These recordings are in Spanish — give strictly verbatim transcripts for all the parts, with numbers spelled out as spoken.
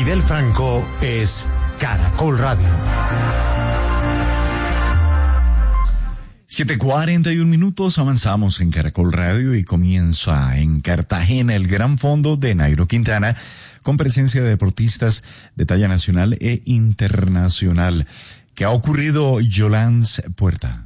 Fidel Franco es Caracol Radio. siete cuarenta y un minutos, avanzamos en Caracol Radio y comienza en Cartagena el Gran Fondo de Nairo Quintana con presencia de deportistas de talla nacional e internacional. ¿Qué ha ocurrido, Yolans Puerta?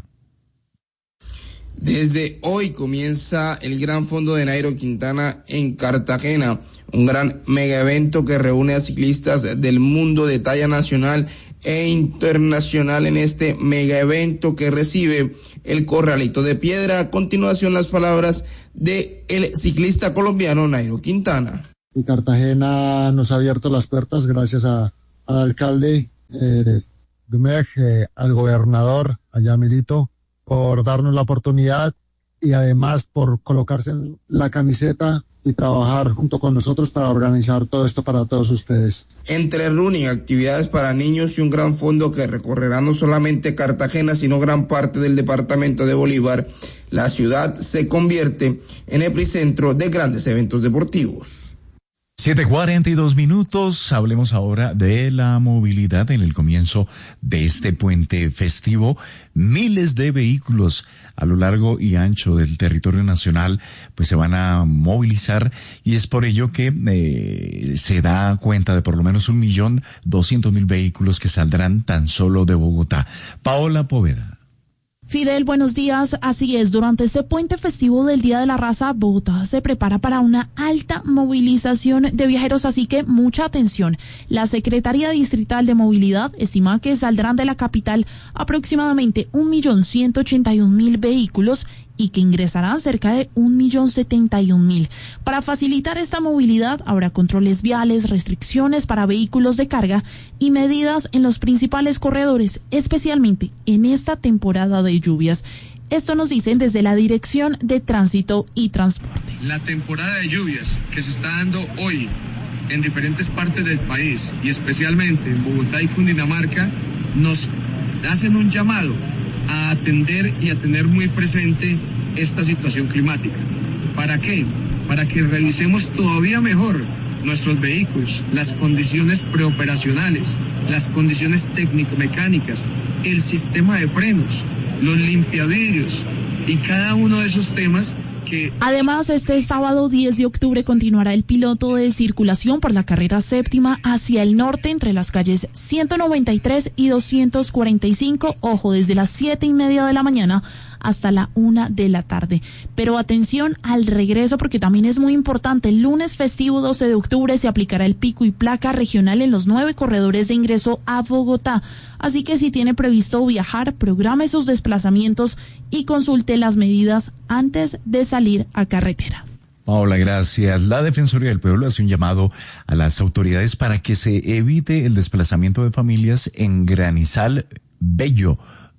Desde hoy comienza el Gran Fondo de Nairo Quintana en Cartagena, un gran mega evento que reúne a ciclistas del mundo de talla nacional e internacional en este mega evento que recibe el Corralito de Piedra. A continuación, las palabras de el ciclista colombiano Nairo Quintana. Y Cartagena nos ha abierto las puertas gracias a, al alcalde eh, Gumeg, eh, al gobernador, a Yamilito, por darnos la oportunidad y además por colocarse en la camiseta y trabajar junto con nosotros para organizar todo esto para todos ustedes. Entre running, actividades para niños y un gran fondo que recorrerá no solamente Cartagena, sino gran parte del departamento de Bolívar, la ciudad se convierte en epicentro de grandes eventos deportivos. siete cuarenta y dos minutos, hablemos ahora de la movilidad en el comienzo de este puente festivo. Miles de vehículos a lo largo y ancho del territorio nacional pues se van a movilizar y es por ello que eh, se da cuenta de por lo menos un millón doscientos mil vehículos que saldrán tan solo de Bogotá. Paola Poveda. Fidel, buenos días. Así es, durante este puente festivo del Día de la Raza, Bogotá se prepara para una alta movilización de viajeros, así que mucha atención. La Secretaría Distrital de Movilidad estima que saldrán de la capital aproximadamente un millón ciento ochenta y un mil vehículos y que ingresarán cerca de un millón setenta y un mil. Para facilitar esta movilidad habrá controles viales, restricciones para vehículos de carga y medidas en los principales corredores, especialmente en esta temporada de lluvias. Esto nos dicen desde la Dirección de Tránsito y Transporte. La temporada de lluvias que se está dando hoy en diferentes partes del país y especialmente en Bogotá y Cundinamarca nos hacen un llamado a atender y a tener muy presente esta situación climática. ¿Para qué? Para que revisemos todavía mejor nuestros vehículos, las condiciones preoperacionales, las condiciones técnico-mecánicas, el sistema de frenos, los limpiavidrios y cada uno de esos temas. Además, este sábado diez de octubre continuará el piloto de circulación por la carrera séptima hacia el norte entre las calles ciento noventa y tres y doscientos cuarenta y cinco, ojo, desde las siete y media de la mañana hasta la una de la tarde. Pero atención al regreso porque también es muy importante. El lunes festivo doce de octubre se aplicará el pico y placa regional en los nueve corredores de ingreso a Bogotá. Así que si tiene previsto viajar, programe sus desplazamientos y consulte las medidas antes de salir a carretera. Paola, gracias. La Defensoría del Pueblo hace un llamado a las autoridades para que se evite el desplazamiento de familias en Granizal Bello,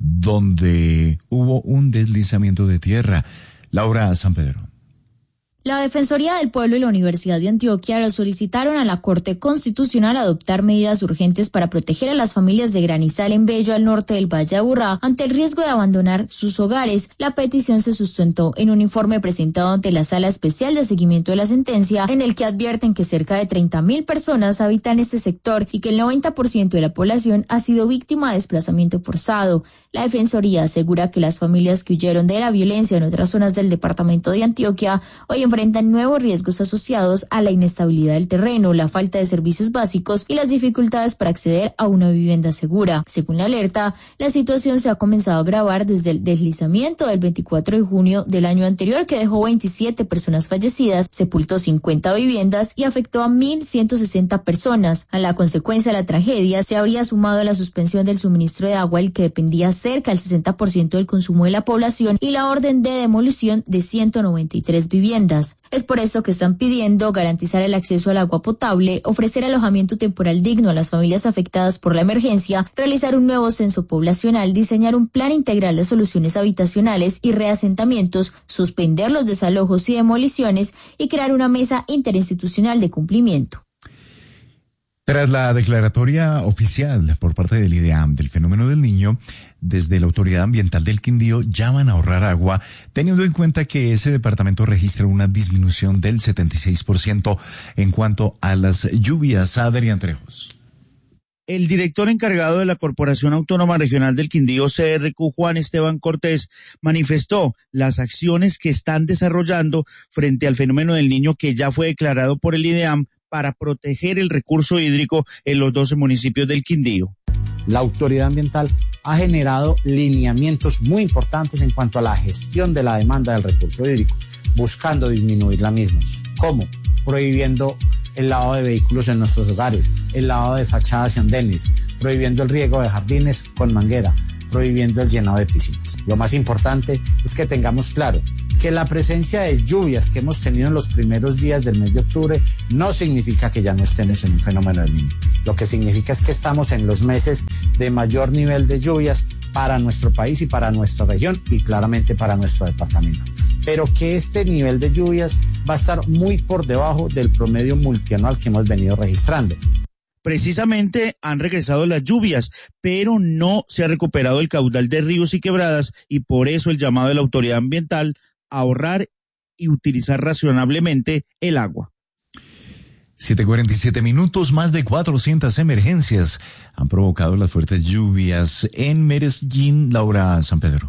donde hubo un deslizamiento de tierra. Laura San Pedro. La Defensoría del Pueblo y la Universidad de Antioquia le solicitaron a la Corte Constitucional adoptar medidas urgentes para proteger a las familias de Granizal en Bello, al norte del Valle de Aburrá, ante el riesgo de abandonar sus hogares. La petición se sustentó en un informe presentado ante la Sala Especial de Seguimiento de la Sentencia, en el que advierten que cerca de treinta mil personas habitan este sector y que el noventa por ciento de la población ha sido víctima de desplazamiento forzado. La Defensoría asegura que las familias que huyeron de la violencia en otras zonas del departamento de Antioquia hoy enfrentan nuevos riesgos asociados a la inestabilidad del terreno, la falta de servicios básicos y las dificultades para acceder a una vivienda segura. Según la alerta, la situación se ha comenzado a agravar desde el deslizamiento del veinticuatro de junio del año anterior, que dejó veintisiete personas fallecidas, sepultó cincuenta viviendas y afectó a mil ciento sesenta personas. A la consecuencia de la tragedia se habría sumado la suspensión del suministro de agua, el que dependía cerca del sesenta por ciento del consumo de la población, y la orden de demolición de ciento noventa y tres viviendas. Es por eso que están pidiendo garantizar el acceso al agua potable, ofrecer alojamiento temporal digno a las familias afectadas por la emergencia, realizar un nuevo censo poblacional, diseñar un plan integral de soluciones habitacionales y reasentamientos, suspender los desalojos y demoliciones y crear una mesa interinstitucional de cumplimiento. Tras la declaratoria oficial por parte del IDEAM del fenómeno del Niño, desde la Autoridad Ambiental del Quindío llaman a ahorrar agua, teniendo en cuenta que ese departamento registra una disminución del setenta y seis por ciento en cuanto a las lluvias. Adrián Trejos. El director encargado de la Corporación Autónoma Regional del Quindío, C R Q, Juan Esteban Cortés, manifestó las acciones que están desarrollando frente al fenómeno del Niño que ya fue declarado por el IDEAM para proteger el recurso hídrico en los doce municipios del Quindío. La autoridad ambiental ha generado lineamientos muy importantes en cuanto a la gestión de la demanda del recurso hídrico, buscando disminuir la misma. ¿Cómo? Prohibiendo el lavado de vehículos en nuestros hogares, el lavado de fachadas y andenes, prohibiendo el riego de jardines con manguera, prohibiendo el llenado de piscinas. Lo más importante es que tengamos claro que la presencia de lluvias que hemos tenido en los primeros días del mes de octubre no significa que ya no estemos en un fenómeno del Niño. Lo que significa es que estamos en los meses de mayor nivel de lluvias para nuestro país y para nuestra región y claramente para nuestro departamento. Pero que este nivel de lluvias va a estar muy por debajo del promedio multianual que hemos venido registrando. Precisamente han regresado las lluvias, pero no se ha recuperado el caudal de ríos y quebradas y por eso el llamado de la autoridad ambiental a ahorrar y utilizar razonablemente el agua. siete cuarenta y siete minutos, más de cuatrocientas emergencias han provocado las fuertes lluvias en Medellín. Laura San Pedro.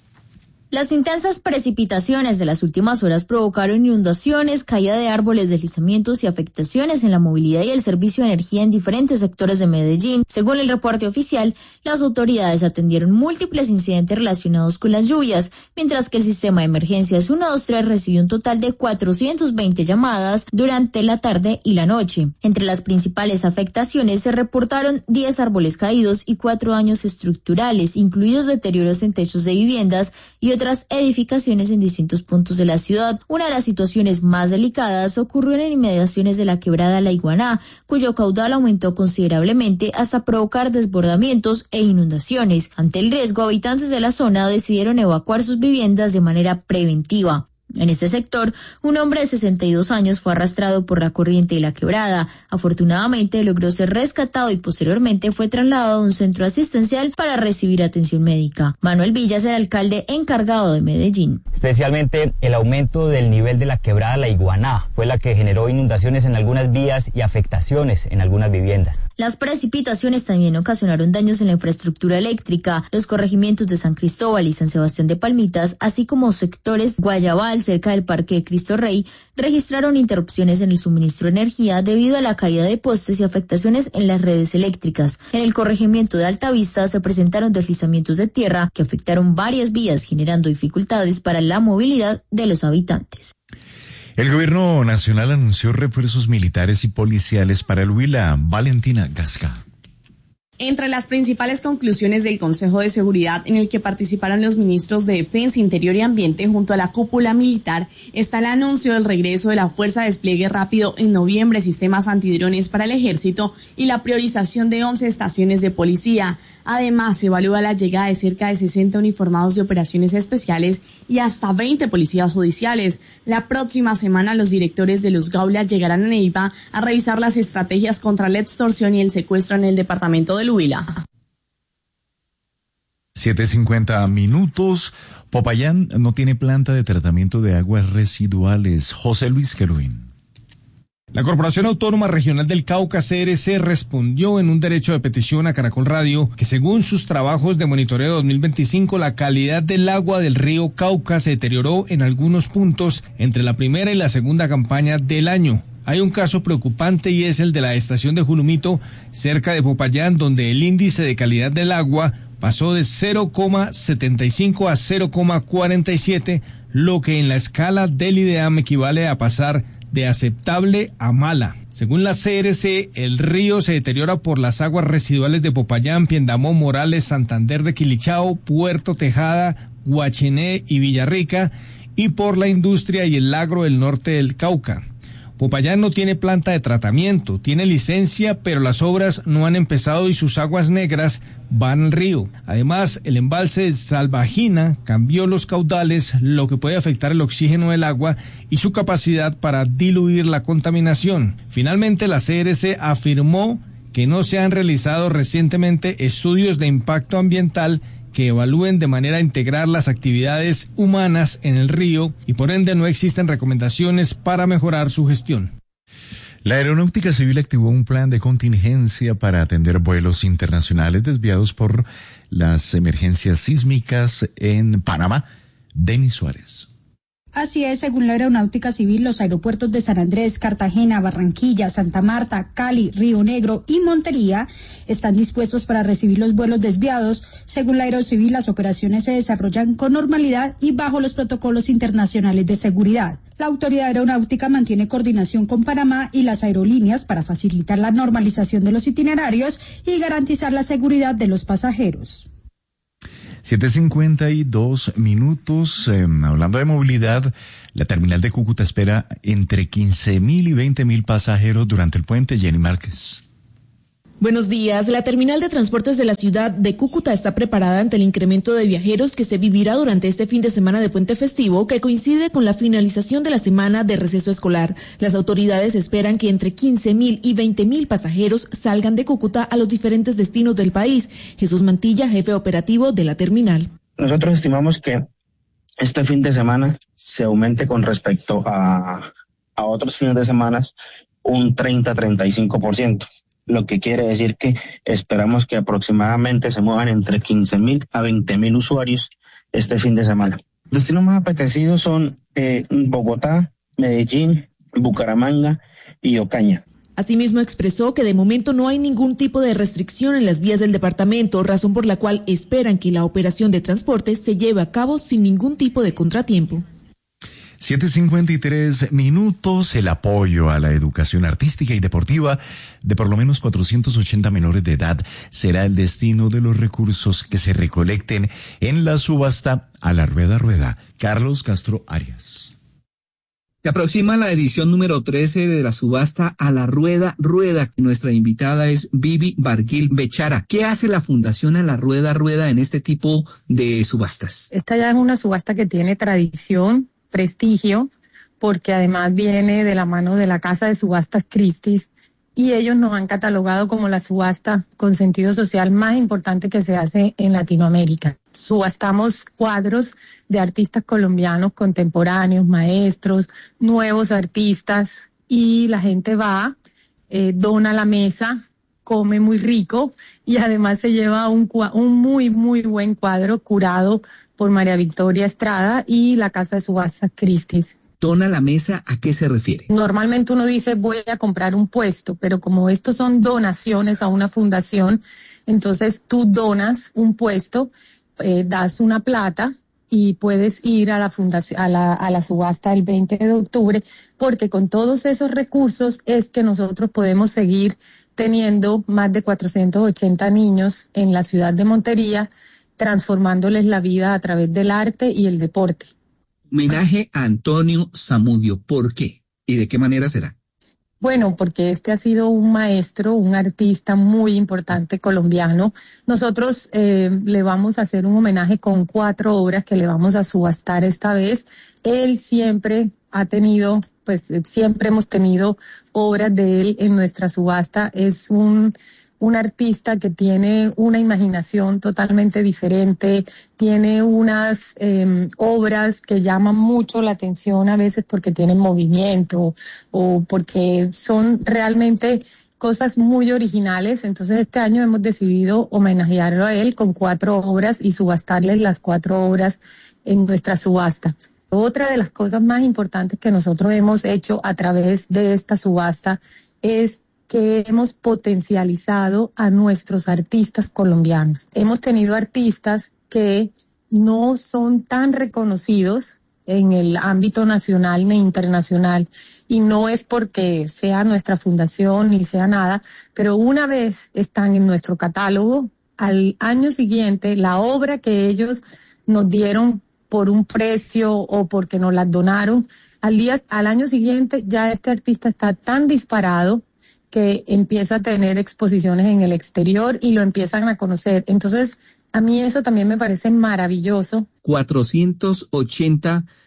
Las intensas precipitaciones de las últimas horas provocaron inundaciones, caída de árboles, deslizamientos y afectaciones en la movilidad y el servicio de energía en diferentes sectores de Medellín. Según el reporte oficial, las autoridades atendieron múltiples incidentes relacionados con las lluvias, mientras que el sistema de emergencias ciento veintitrés recibió un total de cuatrocientas veinte llamadas durante la tarde y la noche. Entre las principales afectaciones se reportaron diez árboles caídos y cuatro daños estructurales, incluidos deterioros en techos de viviendas y otras otras edificaciones en distintos puntos de la ciudad. Una de las situaciones más delicadas ocurrió en inmediaciones de la quebrada La Iguaná, cuyo caudal aumentó considerablemente hasta provocar desbordamientos e inundaciones. Ante el riesgo, habitantes de la zona decidieron evacuar sus viviendas de manera preventiva. En este sector, un hombre de sesenta y dos años fue arrastrado por la corriente de la quebrada. Afortunadamente, logró ser rescatado y posteriormente fue trasladado a un centro asistencial para recibir atención médica. Manuel Villas, el alcalde encargado de Medellín. Especialmente el aumento del nivel de la quebrada La Iguaná fue la que generó inundaciones en algunas vías y afectaciones en algunas viviendas. Las precipitaciones también ocasionaron daños en la infraestructura eléctrica, los corregimientos de San Cristóbal y San Sebastián de Palmitas, así como sectores Guayabal, cerca del Parque de Cristo Rey, registraron interrupciones en el suministro de energía debido a la caída de postes y afectaciones en las redes eléctricas. En el corregimiento de Altavista se presentaron deslizamientos de tierra que afectaron varias vías, generando dificultades para la movilidad de los habitantes. El gobierno nacional anunció refuerzos militares y policiales para el Huila. Valentina Gasca. Entre las principales conclusiones del Consejo de Seguridad, en el que participaron los ministros de Defensa, Interior y Ambiente junto a la cúpula militar, está el anuncio del regreso de la Fuerza de Despliegue Rápido en noviembre, sistemas antidrones para el Ejército y la priorización de once estaciones de policía. Además, se evalúa la llegada de cerca de sesenta uniformados de operaciones especiales y hasta veinte policías judiciales. La próxima semana, los directores de los Gaulas llegarán a Neiva a revisar las estrategias contra la extorsión y el secuestro en el departamento del Huila. siete cincuenta minutos. Popayán no tiene planta de tratamiento de aguas residuales. José Luis Querubín. La Corporación Autónoma Regional del Cauca, C R C, respondió en un derecho de petición a Caracol Radio que según sus trabajos de monitoreo dos mil veinticinco, la calidad del agua del río Cauca se deterioró en algunos puntos entre la primera y la segunda campaña del año. Hay un caso preocupante y es el de la estación de Julumito, cerca de Popayán, donde el índice de calidad del agua pasó de cero coma setenta y cinco a cero coma cuarenta y siete, lo que en la escala del IDEAM equivale a pasar de aceptable a mala. Según la C R C, el río se deteriora por las aguas residuales de Popayán, Piendamó, Morales, Santander de Quilichao, Puerto Tejada, Guachiné y Villarrica, y por la industria y el agro del norte del Cauca. Popayán no tiene planta de tratamiento, tiene licencia, pero las obras no han empezado y sus aguas negras van al río. Además, el embalse de Salvajina cambió los caudales, lo que puede afectar el oxígeno del agua y su capacidad para diluir la contaminación. Finalmente, la C R C afirmó que no se han realizado recientemente estudios de impacto ambiental que evalúen de manera integral las actividades humanas en el río y por ende no existen recomendaciones para mejorar su gestión. La Aeronáutica Civil activó un plan de contingencia para atender vuelos internacionales desviados por las emergencias sísmicas en Panamá. Denis Suárez. Así es, según la Aeronáutica Civil, los aeropuertos de San Andrés, Cartagena, Barranquilla, Santa Marta, Cali, Río Negro y Montería están dispuestos para recibir los vuelos desviados. Según la Aerocivil, las operaciones se desarrollan con normalidad y bajo los protocolos internacionales de seguridad. La autoridad aeronáutica mantiene coordinación con Panamá y las aerolíneas para facilitar la normalización de los itinerarios y garantizar la seguridad de los pasajeros. siete cincuenta y dos minutos. Eh, hablando de movilidad, la terminal de Cúcuta espera entre quince mil y veinte mil pasajeros durante el puente. Jenny Márquez. Buenos días. La terminal de transportes de la ciudad de Cúcuta está preparada ante el incremento de viajeros que se vivirá durante este fin de semana de puente festivo, que coincide con la finalización de la semana de receso escolar. Las autoridades esperan que entre quince mil y veinte mil pasajeros salgan de Cúcuta a los diferentes destinos del país. Jesús Mantilla, jefe operativo de la terminal. Nosotros estimamos que este fin de semana se aumente con respecto a, a otros fines de semana un treinta a treinta y cinco por ciento. Lo que quiere decir que esperamos que aproximadamente se muevan entre quince mil a veinte mil usuarios este fin de semana. Los destinos más apetecidos son eh, Bogotá, Medellín, Bucaramanga y Ocaña. Asimismo expresó que de momento no hay ningún tipo de restricción en las vías del departamento, razón por la cual esperan que la operación de transporte se lleve a cabo sin ningún tipo de contratiempo. siete cincuenta y tres minutos. El apoyo a la educación artística y deportiva de por lo menos cuatrocientos ochenta menores de edad será el destino de los recursos que se recolecten en la subasta A la Rueda Rueda. Carlos Castro Arias. Se aproxima la edición número trece de la subasta A la Rueda Rueda. Nuestra invitada es Vivi Barguil Bechara. ¿Qué hace la Fundación A la Rueda Rueda en este tipo de subastas? Esta ya es una subasta que tiene tradición, prestigio, porque además viene de la mano de la Casa de Subastas Christie's, y ellos nos han catalogado como la subasta con sentido social más importante que se hace en Latinoamérica. Subastamos cuadros de artistas colombianos contemporáneos, maestros, nuevos artistas, y la gente va, eh, dona la mesa, come muy rico y además se lleva un, un muy, muy buen cuadro curado por María Victoria Estrada y la Casa de Subastas Christie's. ¿Dona la mesa a qué se refiere? Normalmente uno dice voy a comprar un puesto, pero como estos son donaciones a una fundación, entonces tú donas un puesto, eh, das una plata y puedes ir a la fundación, a la, a la subasta el veinte de octubre, porque con todos esos recursos es que nosotros podemos seguir teniendo más de cuatrocientos ochenta niños en la ciudad de Montería, transformándoles la vida a través del arte y el deporte. Homenaje a Antonio Zamudio. ¿Por qué? ¿Y de qué manera será? Bueno, porque este ha sido un maestro, un artista muy importante colombiano. Nosotros eh, le vamos a hacer un homenaje con cuatro obras que le vamos a subastar esta vez. Él siempre ha tenido, pues siempre hemos tenido obras de él en nuestra subasta. Es un... un artista que tiene una imaginación totalmente diferente, tiene unas eh, obras que llaman mucho la atención a veces porque tienen movimiento o porque son realmente cosas muy originales. Entonces este año hemos decidido homenajearlo a él con cuatro obras y subastarles las cuatro obras en nuestra subasta. Otra de las cosas más importantes que nosotros hemos hecho a través de esta subasta es que hemos potencializado a nuestros artistas colombianos. Hemos tenido artistas que no son tan reconocidos en el ámbito nacional ni internacional, y no es porque sea nuestra fundación ni sea nada, pero una vez están en nuestro catálogo, al año siguiente la obra que ellos nos dieron por un precio o porque nos la donaron, al día, al año siguiente ya este artista está tan disparado que empieza a tener exposiciones en el exterior y lo empiezan a conocer. Entonces, a mí eso también me parece maravilloso. cuatrocientos ochenta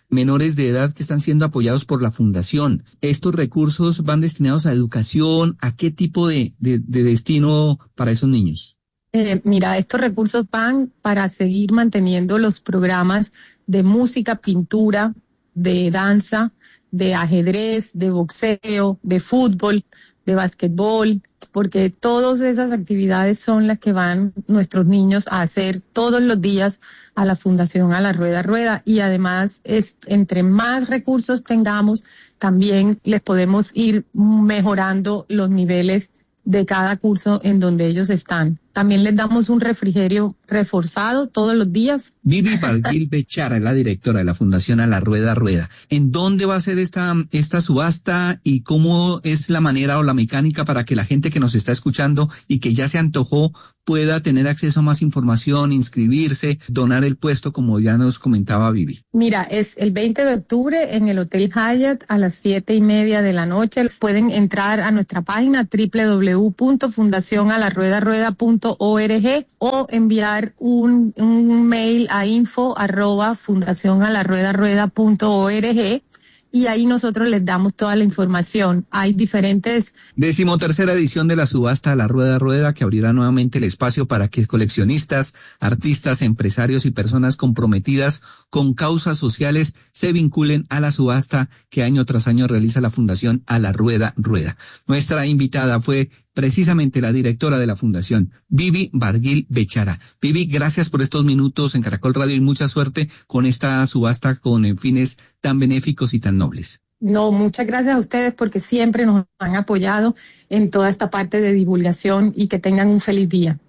menores de edad que están siendo apoyados por la Fundación. ¿Estos recursos van destinados a educación? ¿A qué tipo de, de, de destino para esos niños? Eh, mira, estos recursos van para seguir manteniendo los programas de música, pintura, de danza, de ajedrez, de boxeo, de fútbol, de basquetbol, porque todas esas actividades son las que van nuestros niños a hacer todos los días a la Fundación A la Rueda Rueda, y además es entre más recursos tengamos, también les podemos ir mejorando los niveles de cada curso en donde ellos están. También les damos un refrigerio reforzado todos los días. Vivi Barguil Bechara es la directora de la Fundación A la Rueda Rueda. ¿En dónde va a ser esta, esta subasta y cómo es la manera o la mecánica para que la gente que nos está escuchando y que ya se antojó pueda tener acceso a más información, inscribirse, donar el puesto, como ya nos comentaba Vivi? Mira, es el veinte de octubre en el Hotel Hyatt a las siete y media de la noche. Pueden entrar a nuestra página doble u doble u doble u punto fundación a la rueda rueda punto org o enviar un, un mail a info arroba fundación a la rueda rueda punto org, y ahí nosotros les damos toda la información. Hay diferentes... Decimotercera edición de la subasta a la Rueda Rueda, que abrirá nuevamente el espacio para que coleccionistas, artistas, empresarios y personas comprometidas con causas sociales se vinculen a la subasta que año tras año realiza la Fundación A la Rueda Rueda. Nuestra invitada fue precisamente la directora de la Fundación, Vivi Barguil Bechara. Vivi, gracias por estos minutos en Caracol Radio y mucha suerte con esta subasta con fines tan benéficos y tan nobles. No, muchas gracias a ustedes porque siempre nos han apoyado en toda esta parte de divulgación, y que tengan un feliz día.